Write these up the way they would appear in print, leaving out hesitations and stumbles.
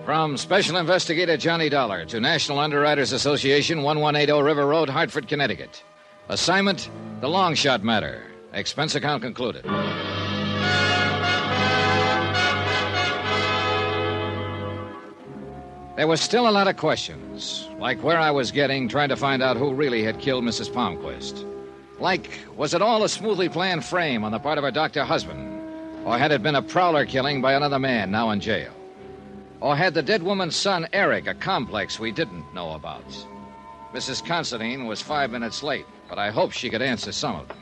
From Special Investigator Johnny Dollar to National Underwriters Association, 1180 River Road, Hartford, Connecticut. Assignment, the long shot matter. Expense account concluded. There was still a lot of questions, like where I was getting, trying to find out who really had killed Mrs. Palmquist. Like, was it all a smoothly planned frame on the part of her doctor husband? Or had it been a prowler killing by another man now in jail? Or had the dead woman's son, Eric, a complex we didn't know about? Mrs. Considine was 5 minutes late, but I hoped she could answer some of them.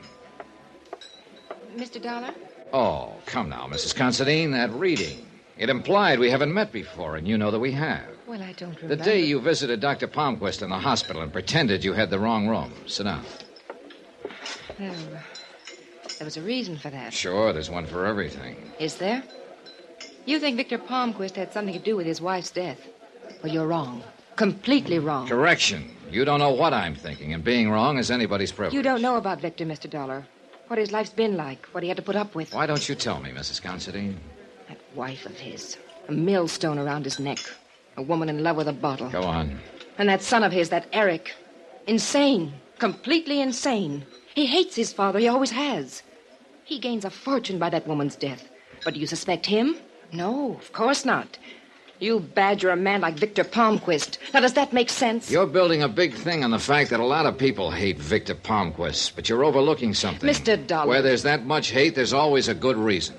Mr. Dollar? Oh, come now, Mrs. Considine, that reading. It implied we haven't met before, and you know that we have. Well, I don't remember. The day you visited Dr. Palmquist in the hospital and pretended you had the wrong room. Sit down. Well, there was a reason for that. Sure, there's one for everything. Is there? You think Victor Palmquist had something to do with his wife's death? Well, you're wrong. Completely wrong. Correction. You don't know what I'm thinking, and being wrong is anybody's privilege. You don't know about Victor, Mr. Dollar. What his life's been like, what he had to put up with. Why don't you tell me, Mrs. Considine? That wife of his. A millstone around his neck. A woman in love with a bottle. Go on. And that son of his, that Eric. Insane. Completely insane. He hates his father. He always has. He gains a fortune by that woman's death. But do you suspect him? No, of course not. You badger a man like Victor Palmquist. Now, does that make sense? You're building a big thing on the fact that a lot of people hate Victor Palmquist, but you're overlooking something. Mr. Dollar. Where there's that much hate, there's always a good reason.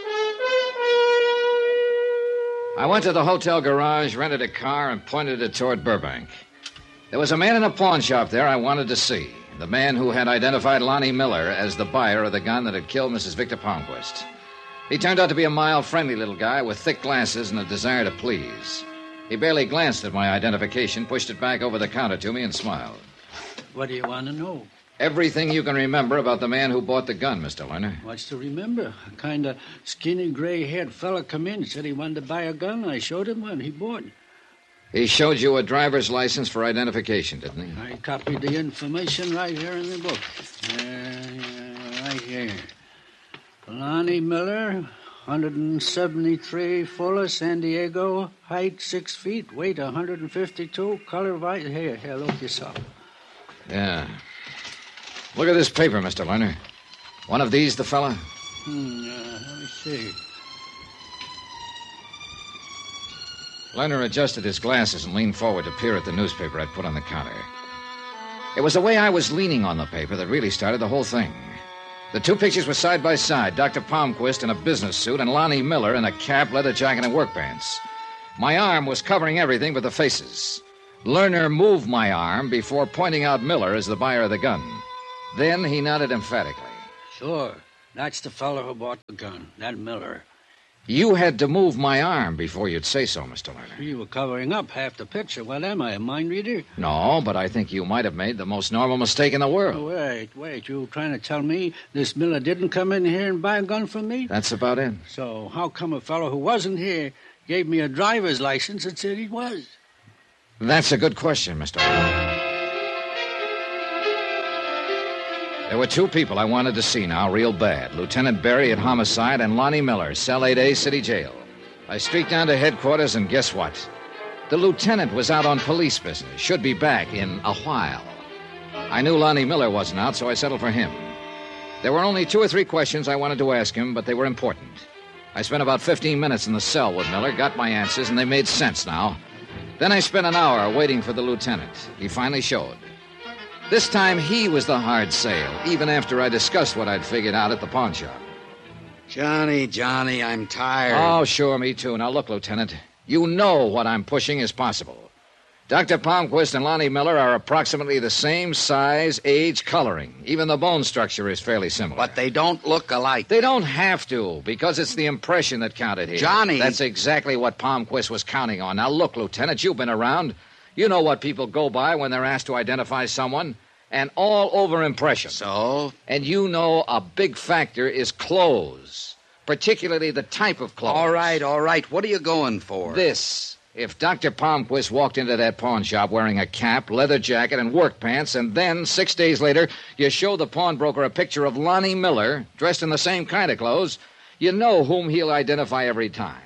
I went to the hotel garage, rented a car, and pointed it toward Burbank. There was a man in a pawn shop there I wanted to see. The man who had identified Lonnie Miller as the buyer of the gun that had killed Mrs. Victor Palmquist. He turned out to be a mild, friendly little guy with thick glasses and a desire to please. He barely glanced at my identification, pushed it back over the counter to me, and smiled. What do you want to know? Everything you can remember about the man who bought the gun, Mr. Lerner. What's to remember? A kind of skinny, gray-haired fella come in, said he wanted to buy a gun. I showed him one. He bought. He showed you a driver's license for identification, didn't he? I copied the information right here in the book. Right here. Lonnie Miller, 173, Fuller, San Diego, height 6 feet, weight 152, color white. Here, look this up. Yeah. Look at this paper, Mr. Lerner. One of these, the fella? Let me see. Lerner adjusted his glasses and leaned forward to peer at the newspaper I'd put on the counter. It was the way I was leaning on the paper that really started the whole thing. The two pictures were side by side, Dr. Palmquist in a business suit and Lonnie Miller in a cap, leather jacket, and work pants. My arm was covering everything but the faces. Lerner moved my arm before pointing out Miller as the buyer of the gun. Then he nodded emphatically. Sure. That's the fellow who bought the gun, that Miller. You had to move my arm before you'd say so, Mr. Lerner. You were covering up half the picture. What am I, a mind reader? No, but I think you might have made the most normal mistake in the world. Wait. You trying to tell me this Miller didn't come in here and buy a gun from me? That's about it. So how come a fellow who wasn't here gave me a driver's license and said he was? That's a good question, Mr. Lerner. There were two people I wanted to see now real bad. Lieutenant Berry at Homicide and Lonnie Miller, Cell 8A, City Jail. I streaked down to headquarters, and guess what? The lieutenant was out on police business. Should be back in a while. I knew Lonnie Miller wasn't out, so I settled for him. There were only 2 or 3 questions I wanted to ask him, but they were important. I spent about 15 minutes in the cell with Miller, got my answers, and they made sense now. Then I spent an hour waiting for the lieutenant. He finally showed. This time, he was the hard sale, even after I discussed what I'd figured out at the pawn shop. Johnny, I'm tired. Oh, sure, me too. Now, look, Lieutenant, you know what I'm pushing is possible. Dr. Palmquist and Lonnie Miller are approximately the same size, age, coloring. Even the bone structure is fairly similar. But they don't look alike. They don't have to, because it's the impression that counted here. Johnny! That's exactly what Palmquist was counting on. Now, look, Lieutenant, you've been around. You know what people go by when they're asked to identify someone. An all-over impression. So? And you know a big factor is clothes, particularly the type of clothes. All right. What are you going for? This. If Dr. Palmquist walked into that pawn shop wearing a cap, leather jacket, and work pants, and then, 6 days later, you show the pawnbroker a picture of Lonnie Miller, dressed in the same kind of clothes, you know whom he'll identify every time.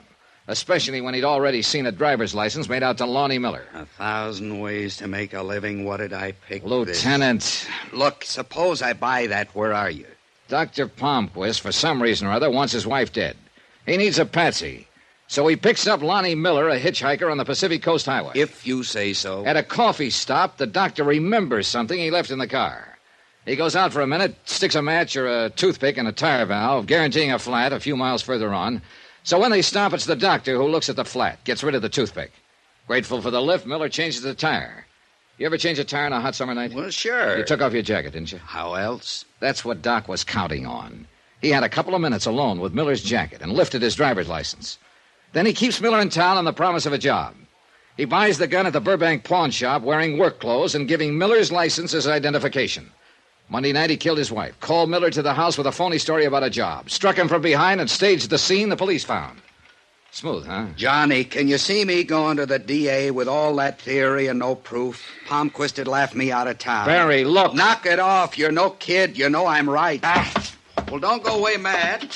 especially when he'd already seen a driver's license made out to Lonnie Miller. 1,000 ways to make a living. What did I pick? Lieutenant. This? Look, suppose I buy that. Where are you? Dr. Palmquist, for some reason or other, wants his wife dead. He needs a patsy. So he picks up Lonnie Miller, a hitchhiker on the Pacific Coast Highway. If you say so. At a coffee stop, the doctor remembers something he left in the car. He goes out for a minute, sticks a match or a toothpick in a tire valve, guaranteeing a flat a few miles further on. So when they stop, it's the doctor who looks at the flat, gets rid of the toothpick. Grateful for the lift, Miller changes the tire. You ever change a tire on a hot summer night? Well, sure. You took off your jacket, didn't you? How else? That's what Doc was counting on. He had a couple of minutes alone with Miller's jacket and lifted his driver's license. Then he keeps Miller in town on the promise of a job. He buys the gun at the Burbank pawn shop wearing work clothes and giving Miller's license as identification. Monday night, he killed his wife, called Miller to the house with a phony story about a job, struck him from behind, and staged the scene the police found. Smooth, huh? Johnny, can you see me going to the DA with all that theory and no proof? Palmquist would laugh me out of town. Barry, look. Knock it off. You're no kid. You know I'm right. Well, don't go away mad.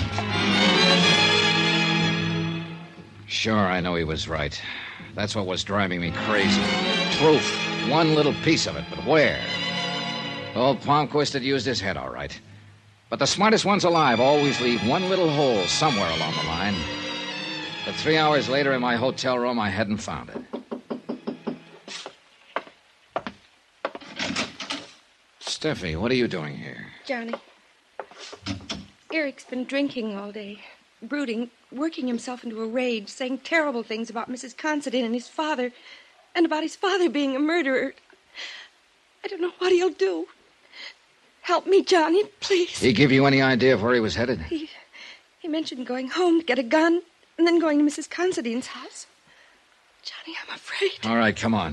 Sure, I know he was right. That's what was driving me crazy. Proof. One little piece of it, but where? Old Palmquist had used his head all right. But the smartest ones alive always leave one little hole somewhere along the line. But 3 hours later in my hotel room, I hadn't found it. Steffi, what are you doing here? Johnny, Eric's been drinking all day, brooding, working himself into a rage, saying terrible things about Mrs. Considine and his father, and about his father being a murderer. I don't know what he'll do. Help me, Johnny, please. He give you any idea of where he was headed? He mentioned going home to get a gun and then going to Mrs. Considine's house. Johnny, I'm afraid. All right, come on.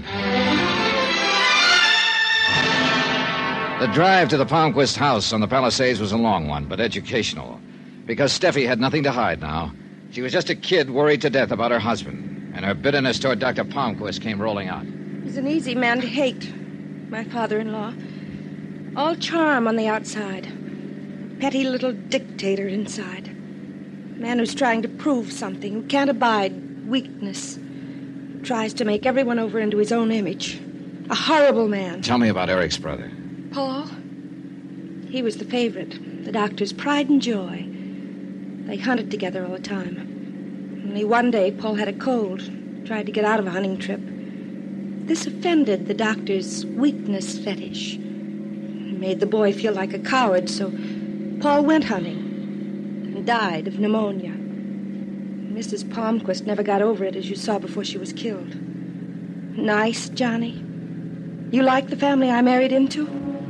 The drive to the Palmquist house on the Palisades was a long one, but educational. Because Steffi had nothing to hide now. She was just a kid worried to death about her husband, and her bitterness toward Dr. Palmquist came rolling out. He's an easy man to hate, my father-in-law. All charm on the outside. Petty little dictator inside. A man who's trying to prove something, who can't abide weakness. Tries to make everyone over into his own image. A horrible man. Tell me about Eric's brother. Paul? He was the favorite, the doctor's pride and joy. They hunted together all the time. Only one day, Paul had a cold, tried to get out of a hunting trip. This offended the doctor's weakness fetish. It made the boy feel like a coward, so Paul went hunting and died of pneumonia. Mrs. Palmquist never got over it, as you saw before she was killed. Nice, Johnny? You like the family I married into?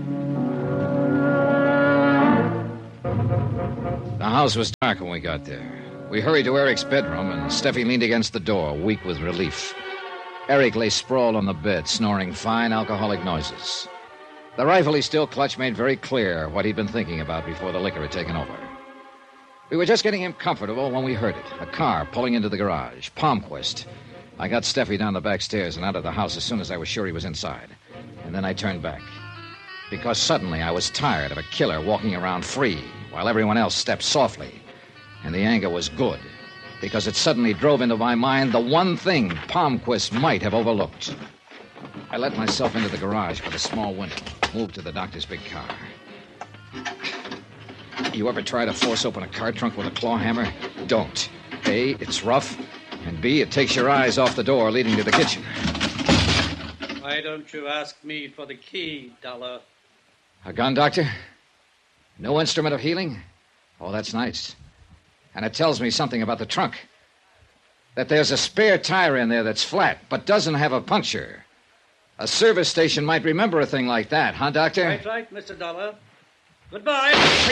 The house was dark when we got there. We hurried to Eric's bedroom, and Steffi leaned against the door, weak with relief. Eric lay sprawled on the bed, snoring fine alcoholic noises. The rifle he still clutched made very clear what he'd been thinking about before the liquor had taken over. We were just getting him comfortable when we heard it. A car pulling into the garage. Palmquist. I got Steffi down the back stairs and out of the house as soon as I was sure he was inside. And then I turned back. Because suddenly I was tired of a killer walking around free while everyone else stepped softly. And the anger was good, because it suddenly drove into my mind the one thing Palmquist might have overlooked. I let myself into the garage by the small window, moved to the doctor's big car. You ever try to force open a car trunk with a claw hammer? Don't. A, it's rough, and B, it takes your eyes off the door leading to the kitchen. Why don't you ask me for the key, Dollar? A gun, Doctor? No instrument of healing? Oh, that's nice. And it tells me something about the trunk. That there's a spare tire in there that's flat, but doesn't have a puncture. A service station might remember a thing like that, huh, Doctor? Right, Mr. Dollar. Goodbye.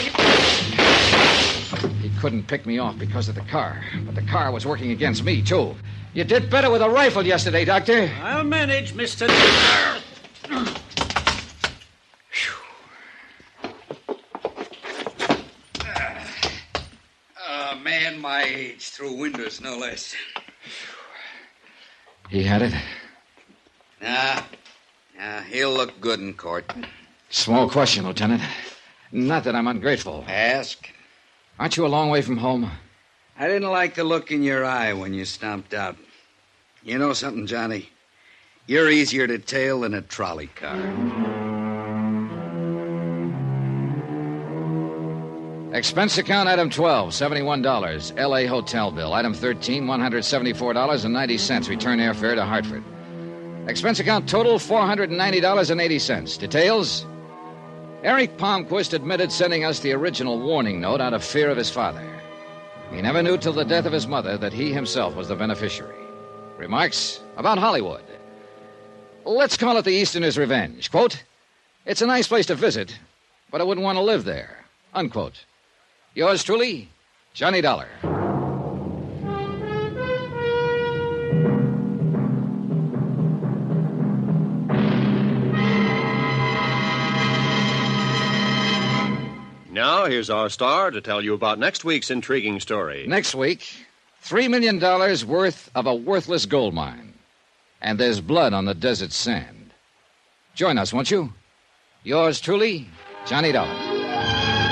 He couldn't pick me off because of the car, but the car was working against me, too. You did better with a rifle yesterday, Doctor. I'll manage, Mr. Dollar. A man my age, through windows, no less. He had it? Nah, he'll look good in court. Small question, Lieutenant. Not that I'm ungrateful. Ask. Aren't you a long way from home? I didn't like the look in your eye when you stomped out. You know something, Johnny? You're easier to tail than a trolley car. Expense account item 12, $71. L.A. hotel bill. Item 13, $174.90. Return airfare to Hartford. Expense account total, $490.80. Details? Eric Palmquist admitted sending us the original warning note out of fear of his father. He never knew till the death of his mother that he himself was the beneficiary. Remarks about Hollywood. Let's call it the Easterner's Revenge. Quote, it's a nice place to visit, but I wouldn't want to live there. Unquote. Yours truly, Johnny Dollar. Now, here's our star to tell you about next week's intriguing story. Next week, $3 million worth of a worthless gold mine. And there's blood on the desert sand. Join us, won't you? Yours truly, Johnny Dollar.